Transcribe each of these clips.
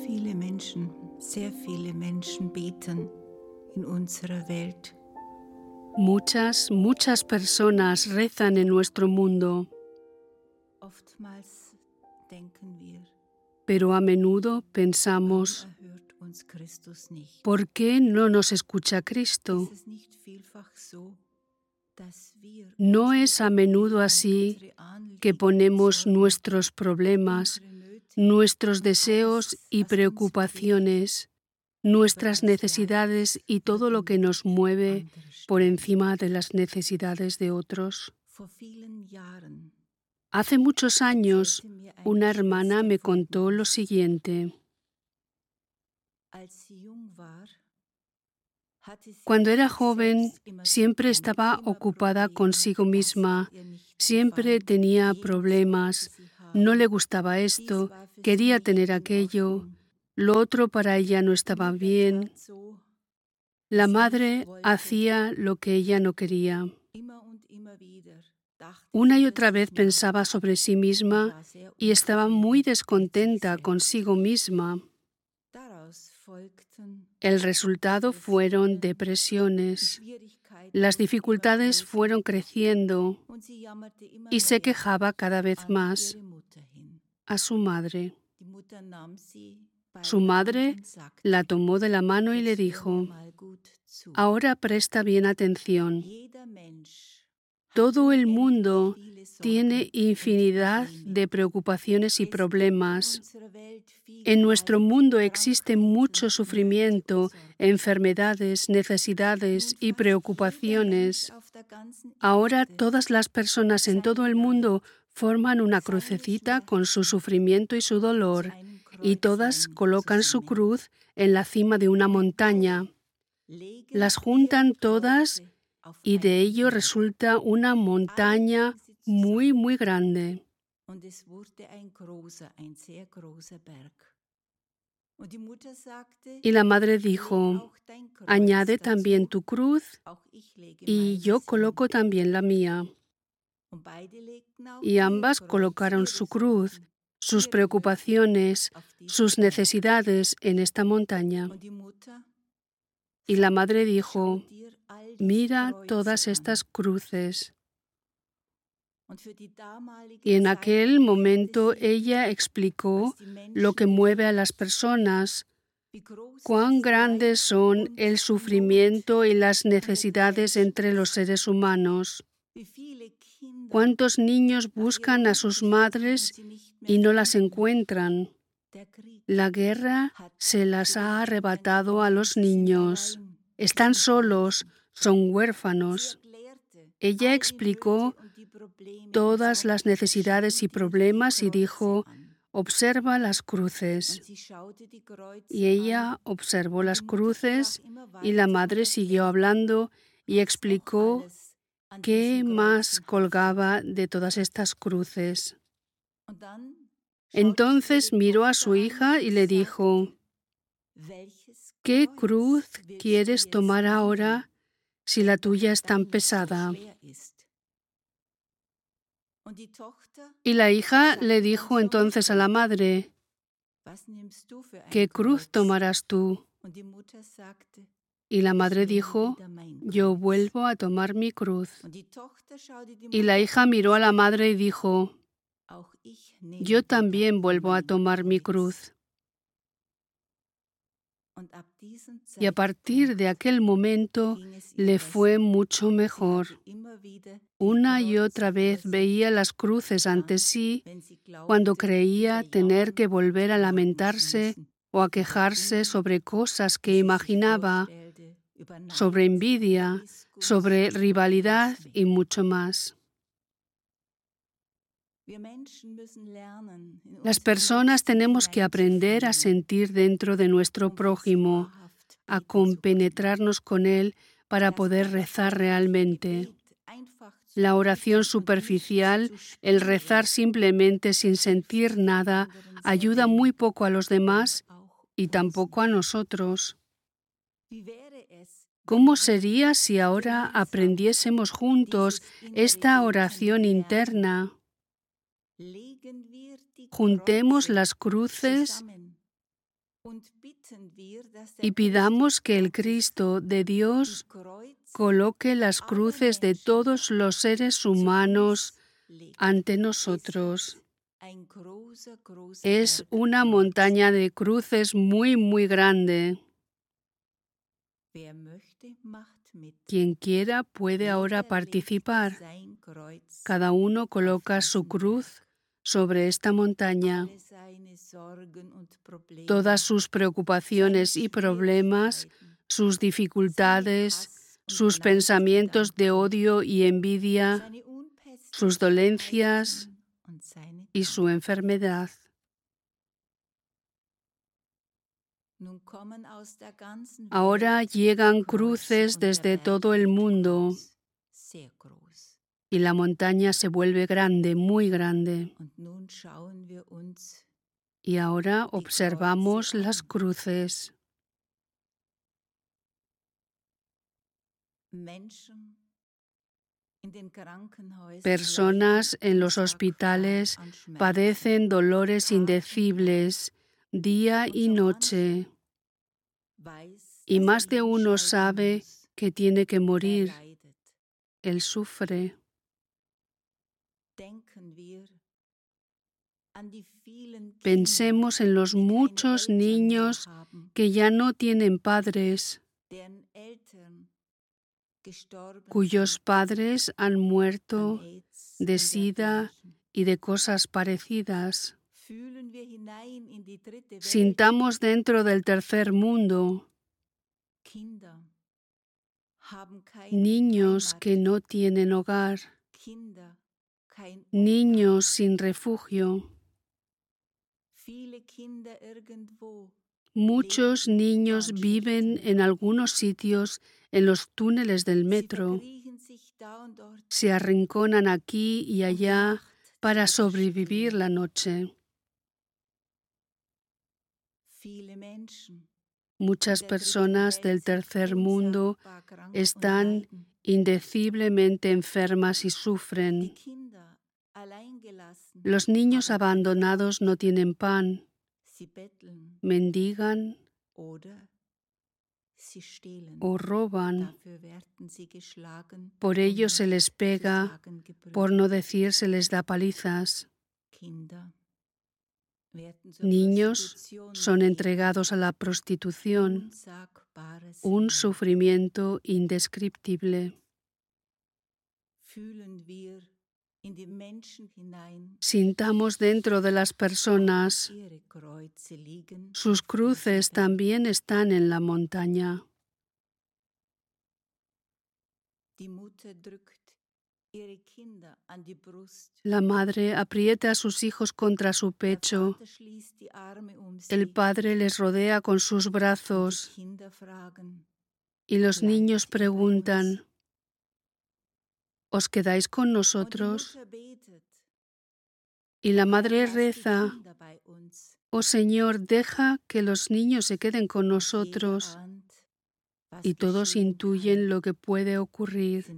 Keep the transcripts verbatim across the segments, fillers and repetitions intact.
viele Menschen, sehr viele Menschen beten in unserer Welt. Muchas, muchas personas rezan en nuestro mundo, Oftmals denken wir, pero a menudo pensamos, warum erhört uns Christus nicht? ¿por qué no nos escucha Cristo? Ist es nicht vielfach so, dass wir ¿No unsere es a menudo Probleme, así unsere Anliegen, que ponemos Sorgen, nuestros problemas, unsere Nöte, nuestros und deseos alles, y was uns preocupaciones, nuestras über das necesidades Leid y todo oder lo die que nos Not mueve anderer por stellen? encima de las necesidades de otros? Vor vielen Jahren Hace muchos años, erzählte mir eine una hermana Schwester me von contó lo uns, siguiente. als sie jung war, hatte sie Cuando mit era sich joven, selbst immer zu siempre tun, estaba immer ocupada Probleme, consigo das misma, hat ihr nicht siempre gefallen, tenía jenes problemas, wollte sie no le haben, gustaba dies esto, war für sie quería nicht tener in aquello, Ordnung. lo otro para ella no Die estaba Mutter bien. tat so, wie La sie madre nicht wollte. hacía lo que ella no quería. Immer und immer wieder dachte Una sie y über otra vez sich nach pensaba sobre sí und misma war sehr y estaba muy unzufrieden mit sich descontenta selbst. consigo misma. Daraus folgten El resultado fueron Depressionen, die depresiones. Schwierigkeiten Las wurden immer dificultades größer fueron creciendo und sie jammerte immer y se mehr quejaba cada vez an más ihre Mutter hin. a su madre. Die Mutter nahm sie bei Su der Hand madre und sagte, la tomó de la mano y le jetzt hör mir dijo, mal gut zu. ahora presta bien atención. Jeder Mensch hat Todo el unendlich mundo viele Sorgen tiene und infinidad Probleme. de preocupaciones y Es gibt in problemas. unserer Welt viel En nuestro Leid, mundo existe Krankheiten, mucho Nöte sufrimiento, und Sorgen. enfermedades, necesidades Nun y fast jeder Mensch preocupaciones. auf der ganzen Ahora Erde todas las personas en todo el mundo forman una crucecita con su sufrimiento y su dolor, y todas colocan su cruz en la cima de una montaña. Las juntan todas y de ello resulta una montaña muy, muy grande. Y la madre dijo, añade también tu cruz y yo coloco también la mía. Y ambas colocaron su cruz, sus preocupaciones, sus necesidades en esta montaña. Y la madre dijo, mira todas estas cruces. Y en aquel momento ella explicó lo que mueve a las personas, cuán grandes son el sufrimiento y las necesidades entre los seres humanos. ¿Cuántos niños buscan a sus madres y no las encuentran? La guerra se las ha arrebatado a los niños. Están solos, son huérfanos. Ella explicó todas las necesidades y problemas y dijo, observa las cruces. Y ella observó las cruces y la madre siguió hablando y explicó qué más colgaba de todas estas cruces. Entonces miró a su hija y le dijo, ¿qué cruz quieres tomar ahora si la tuya es tan pesada? Y la hija le dijo entonces a la madre, ¿qué cruz tomarás tú? Y la madre dijo, yo vuelvo a tomar mi cruz. Y la hija miró a la madre y dijo, yo también vuelvo a tomar mi cruz. Y a partir de aquel momento le fue mucho mejor. Una y otra vez veía las cruces ante sí cuando creía tener que volver a lamentarse o a quejarse sobre cosas que imaginaba, sobre envidia, sobre rivalidad y mucho más. Las personas tenemos que aprender a sentir dentro de nuestro prójimo, a compenetrarnos con él para poder rezar realmente. La oración superficial, el rezar simplemente sin sentir nada, ayuda muy poco a los demás y tampoco a nosotros. ¿Cómo sería si ahora aprendiésemos juntos esta oración interna? Juntemos las cruces Y pidamos que el Cristo de Dios coloque las cruces de todos los seres humanos ante nosotros. Es una montaña de cruces muy, muy grande. Quien quiera puede ahora participar. Cada uno coloca su cruz sobre esta montaña. Todas sus preocupaciones y problemas, sus dificultades, sus pensamientos de odio y envidia, sus dolencias y su enfermedad. Ahora llegan cruces desde todo el mundo y la montaña se vuelve grande, muy grande. Y ahora observamos las cruces. Personas en los hospitales padecen dolores indecibles día y noche, y más de uno sabe que tiene que morir. Él sufre. Pensemos en los muchos niños que ya no tienen padres, cuyos padres han muerto de sida y de cosas parecidas. Sintamos dentro del tercer mundo niños que no tienen hogar, niños sin refugio. Muchos niños viven en algunos sitios en los túneles del metro. Se arrinconan aquí y allá para sobrevivir la noche. Muchas personas del tercer mundo están indeciblemente enfermas y sufren. Los niños abandonados no tienen pan, mendigan o roban. Por ello se les pega, por no decir se les da palizas. Niños son entregados a la prostitución, un sufrimiento indescriptible. Sintamos dentro de las personas. Sus cruces también están en la montaña. La madre aprieta a sus hijos contra su pecho. El padre les rodea con sus brazos. Y los niños preguntan: ¿os quedáis con nosotros? Y la madre reza: oh Señor, deja que los niños se queden con nosotros. Y todos intuyen lo que puede ocurrir.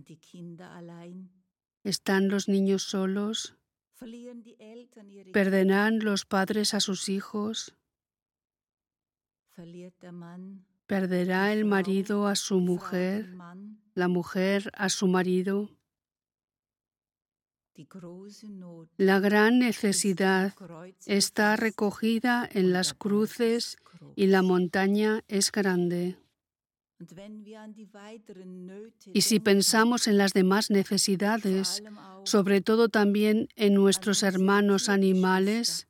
¿Están los niños solos? ¿Perderán los padres a sus hijos? ¿Perderá el marido a su mujer, la mujer a su marido? La gran necesidad está recogida en las cruces y la montaña es grande. Y si pensamos en las demás necesidades, sobre todo también en nuestros hermanos animales,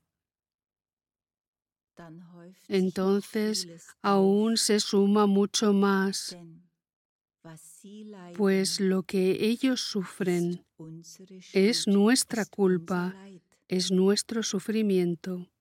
entonces aún se suma mucho más, pues lo que ellos sufren es nuestra culpa, es nuestro sufrimiento.